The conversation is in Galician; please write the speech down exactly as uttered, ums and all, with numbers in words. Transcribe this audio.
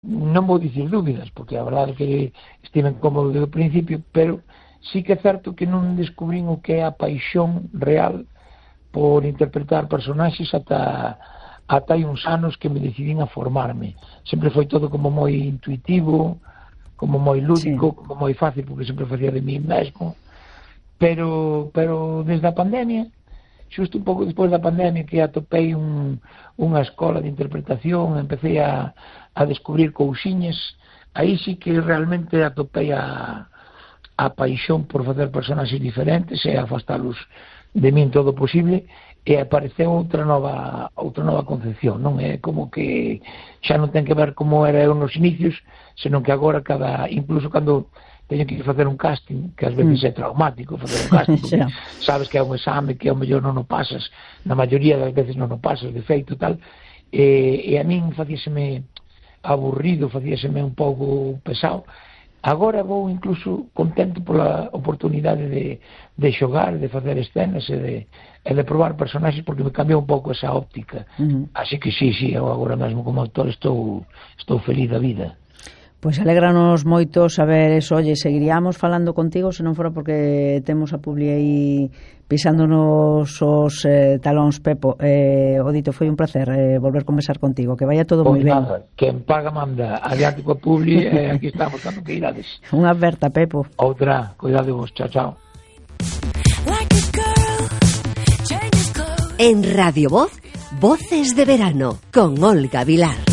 non vou dicir dúbidas, porque a verdade é que estive incómodo desde o principio, pero sí que é certo que non descubrín o que é a paixón real por interpretar personaxes ata, ata hai uns anos que me decidín a formarme. Sempre foi todo como moi intuitivo, como moi lúdico, sí. como moi fácil, porque sempre facía de mí mesmo, pero, pero desde a pandemia, xusto un pouco despois da pandemia, que atopei un, unha escola de interpretación, empecé a, a descubrir cousiñas, aí sí que realmente atopei a, a paixón por facer personaxes diferentes e afastalos de min todo posible, e apareceu outra nova outra nova concepción, non é como que xa non ten que ver como era eu nos inicios, senón que agora cada, incluso cando teño que facer un casting, que ás veces mm. é traumático facer un casting, porque sabes que é un exame que ao mellor non o pasas, na maioría das veces non o pasas, de feito tal, e, e a min facíaseme aburrido, facíaseme un pouco pesado. Agora vou incluso contento pola oportunidade de, de xogar, de facer escenas e de, e de probar personaxes, porque me cambiou un pouco esa óptica. Uh-huh. Así que sí, sí, eu agora mesmo como actor estou, estou feliz da vida. Pois alégranos moito saber eso. Oye, seguiríamos falando contigo se non fora porque temos a Publi aí pisándonos os eh, talóns, Pepo. Eh, o dito, foi un placer eh, volver a conversar contigo, que vaya todo moi ben. Quen paga manda, adiante coa Publi, e eh, aquí estamos cando que irades. Unha aberta, Pepo. Outra, cuidado vos, chao, chao. En Radio Voz, Voces de Verano, con Olga Vilar.